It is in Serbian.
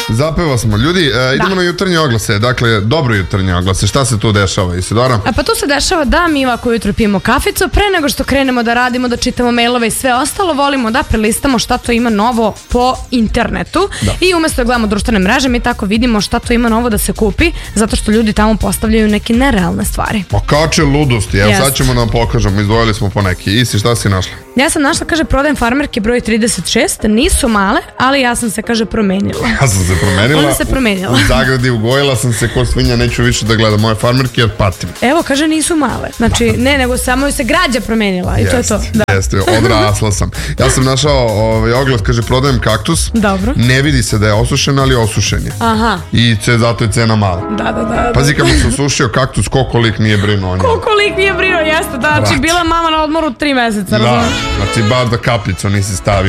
Zapeva smo. Ljudi, idemo na jutarnje oglase. Dakle, dobro jutarnje oglase. Šta se tu dešava, Isidora? Pa tu se dešava da mi ovako ujutro pijemo kaficu. Pre nego što krenemo da radimo, da čitamo mailove i sve ostalo, volimo da prelistamo šta to ima novo po internetu. I umesto da gledamo društvene mreže, mi tako vidimo šta to ima novo da se kupi, zato što ljudi tamo postavljaju neke nerealne stvari. Pa kače ludosti. Evo sad ćemo da vam pokažemo. Izdvojili smo po neki. Isi, šta si našla? Ja sam našla, kaže, prodajem farmerke broj 36. Nisu male, ali ja sam se, kaže, promenila. Ja sam se promenila. Ona se promenila. U zagradi ugojila sam se ko svinja, neću više da gledam moje farmerke jer patim. Evo, kaže, nisu male. Znači, ne, nego samo se građa promenila i to je to. Jeste, odrasla sam. Ja sam našao oglas, kaže, prodajem kaktus. Dobro. Ne vidi se da je osušen, ali osušen je. Aha. I zato je cena mala. Da. Pazi, kad mi se osušio kaktus, koliko lik nije brinuo o njemu. Koliko lik nije brinuo, jeste. Znači, bila mama na odmoru 3 meseca, razumiješ? Znači, bar da kapljicu nisi stavio.